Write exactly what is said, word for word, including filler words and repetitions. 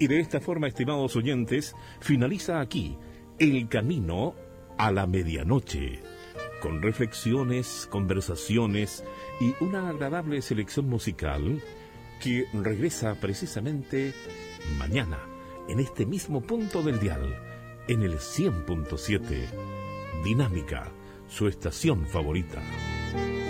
Y de esta forma, estimados oyentes, finaliza aquí El Camino a la Medianoche, con reflexiones, conversaciones y una agradable selección musical que regresa precisamente mañana, en este mismo punto del dial, en el cien punto siete. Dinámica, su estación favorita.